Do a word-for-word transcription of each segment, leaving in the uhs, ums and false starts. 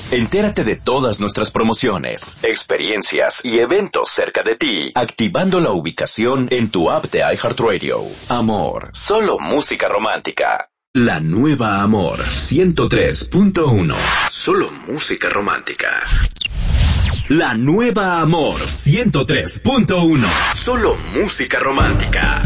Entérate de todas nuestras promociones, experiencias y eventos cerca de ti, activando la ubicación en tu app de iHeartRadio. Amor, solo música romántica. La nueva Amor ciento tres punto uno. Solo música romántica. La nueva Amor ciento tres punto uno. Solo música romántica.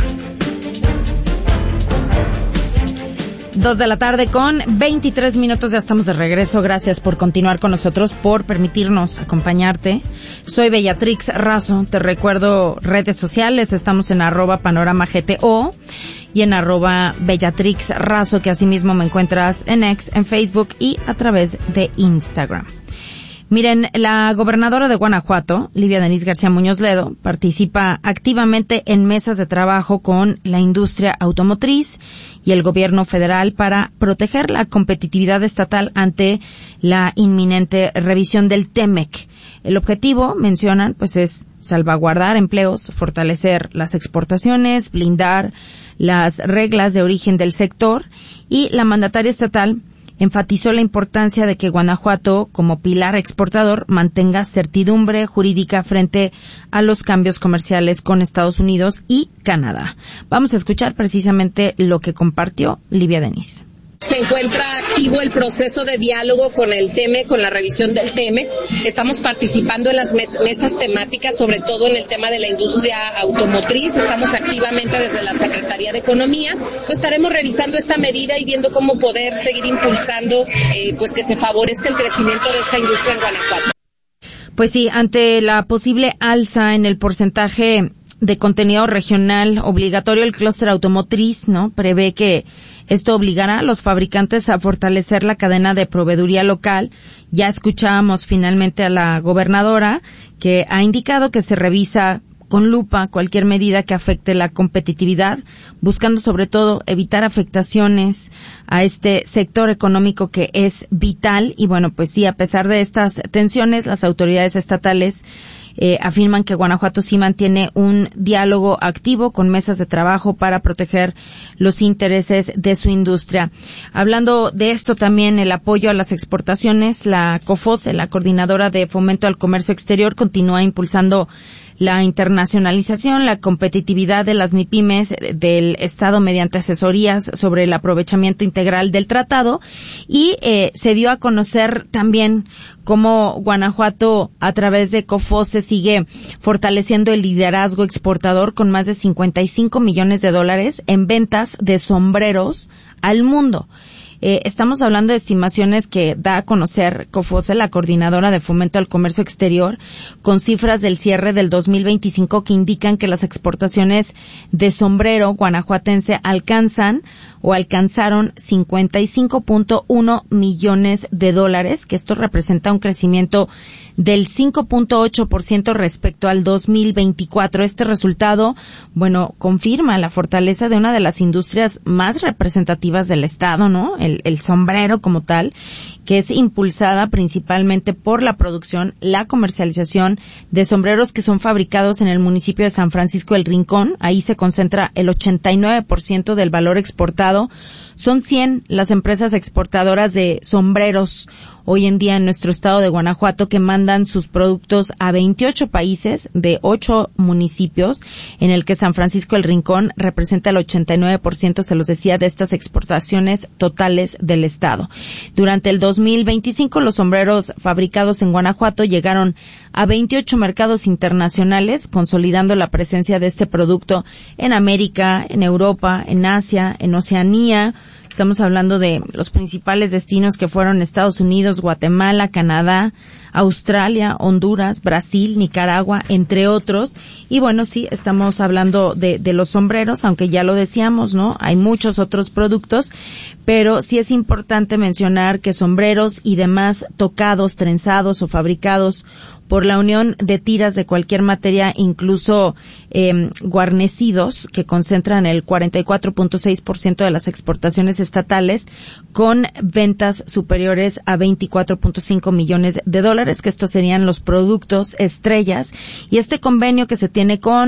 Dos de la tarde con veintitrés minutos, ya estamos de regreso. Gracias por continuar con nosotros, por permitirnos acompañarte. Soy Bellatrix Razo, te recuerdo redes sociales, estamos en arroba panorama G T O y en arroba Bellatrix Razo, que asimismo me encuentras en X, en Facebook y a través de Instagram. Miren, la gobernadora de Guanajuato, Livia Denisse García Muñoz Ledo, participa activamente en mesas de trabajo con la industria automotriz y el gobierno federal para proteger la competitividad estatal ante la inminente revisión del T M E C. El objetivo, mencionan, pues es salvaguardar empleos, fortalecer las exportaciones, blindar las reglas de origen del sector, y la mandataria estatal enfatizó la importancia de que Guanajuato, como pilar exportador, mantenga certidumbre jurídica frente a los cambios comerciales con Estados Unidos y Canadá. Vamos a escuchar precisamente lo que compartió Livia Denisse. Se encuentra activo el proceso de diálogo con el T M E, con la revisión del T M E. Estamos participando en las mesas temáticas, sobre todo en el tema de la industria automotriz. Estamos activamente desde la Secretaría de Economía. Pues estaremos revisando esta medida y viendo cómo poder seguir impulsando, eh, pues que se favorezca el crecimiento de esta industria en Guanajuato. Pues sí, ante la posible alza en el porcentaje de contenido regional obligatorio, el clúster automotriz, ¿no?, prevé que esto obligará a los fabricantes a fortalecer la cadena de proveeduría local. Ya escuchábamos finalmente a la gobernadora, que ha indicado que se revisa con lupa cualquier medida que afecte la competitividad, buscando sobre todo evitar afectaciones a este sector económico que es vital. Y bueno, pues sí, a pesar de estas tensiones, las autoridades estatales Eh, afirman que Guanajuato sí mantiene un diálogo activo con mesas de trabajo para proteger los intereses de su industria. Hablando de esto también, el apoyo a las exportaciones, la COFOSE, la Coordinadora de Fomento al Comercio Exterior, continúa impulsando la internacionalización, la competitividad de las MIPYMES del Estado mediante asesorías sobre el aprovechamiento integral del tratado, y eh, se dio a conocer también cómo Guanajuato, a través de COFOSE, sigue fortaleciendo el liderazgo exportador con más de cincuenta y cinco millones de dólares en ventas de sombreros al mundo. Eh, estamos hablando de estimaciones que da a conocer COFOSE, la Coordinadora de Fomento al Comercio Exterior, con cifras del cierre del dos mil veinticinco que indican que las exportaciones de sombrero guanajuatense alcanzan o alcanzaron cincuenta y cinco punto uno millones de dólares, que esto representa un crecimiento del cinco punto ocho por ciento respecto al dos mil veinticuatro. Este resultado, bueno, confirma la fortaleza de una de las industrias más representativas del Estado, ¿no? El, el sombrero como tal, que es impulsada principalmente por la producción, la comercialización de sombreros que son fabricados en el municipio de San Francisco del Rincón. Ahí se concentra el ochenta y nueve por ciento del valor exportado. Son cien las empresas exportadoras de sombreros hoy en día en nuestro estado de Guanajuato, que mandan sus productos a veintiocho países de ocho municipios, en el que San Francisco del Rincón representa el ochenta y nueve por ciento, se los decía, de estas exportaciones totales del estado. Durante el dos mil veinticinco, los sombreros fabricados en Guanajuato llegaron a veintiocho mercados internacionales, consolidando la presencia de este producto en América, en Europa, en Asia, en Oceanía. Estamos hablando de los principales destinos que fueron Estados Unidos, Guatemala, Canadá, Australia, Honduras, Brasil, Nicaragua, entre otros. Y bueno, sí, estamos hablando de, de los sombreros, aunque ya lo decíamos, ¿no? Hay muchos otros productos, pero sí es importante mencionar que sombreros y demás tocados, trenzados o fabricados por la unión de tiras de cualquier materia, incluso eh, guarnecidos, que concentran el cuarenta y cuatro punto seis por ciento de las exportaciones estatales, con ventas superiores a veinticuatro punto cinco millones de dólares, que estos serían los productos estrellas. Y este convenio que se tiene con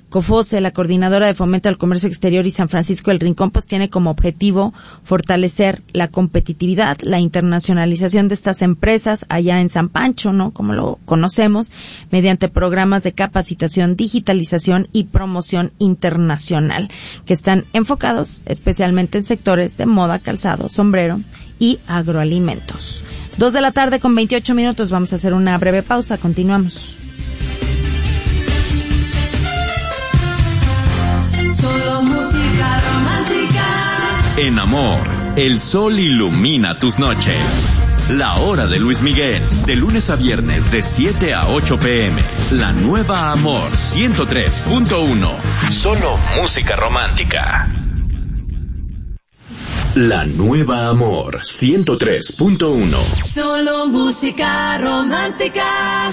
COFOSE, la Coordinadora de Fomento al Comercio Exterior, y San Francisco del Rincón, pues tiene como objetivo fortalecer la competitividad, la internacionalización de estas empresas allá en San Pancho, ¿no? Como lo conocemos, mediante programas de capacitación, digitalización y promoción internacional, que están enfocados especialmente en sectores de moda, calzado, sombrero y agroalimentos. Dos de la tarde con veintiocho minutos, vamos a hacer una breve pausa, continuamos. Solo música romántica. En Amor, el sol ilumina tus noches. La hora de Luis Miguel, de lunes a viernes de siete a ocho pm. La nueva Amor ciento tres punto uno. Solo música romántica. La nueva Amor ciento tres punto uno. Solo música romántica.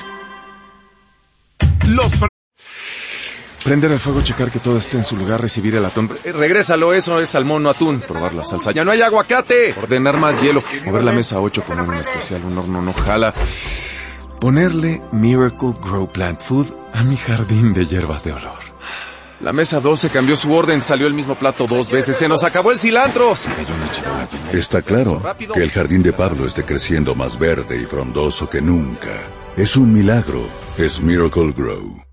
Los Prender el fuego, checar que todo esté en su lugar, recibir el atún. Eh, regrésalo, eso es salmón, no atún. Probar la salsa. ¡Ya no hay aguacate! Ordenar más hielo. Mover la mesa a ocho, poner un especial, un horno no jala. Ponerle Miracle Grow Plant Food a mi jardín de hierbas de olor. La mesa doce cambió su orden, salió el mismo plato dos veces. ¡Se nos acabó el cilantro! Se cayó una charola. Está claro que el jardín de Pablo esté creciendo más verde y frondoso que nunca. Es un milagro. Es Miracle Grow.